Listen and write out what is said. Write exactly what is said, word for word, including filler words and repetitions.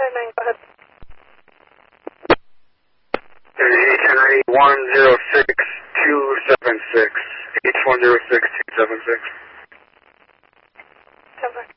nine nine, go ahead. H one zero six two seven six. H one zero six two seven six. Come back.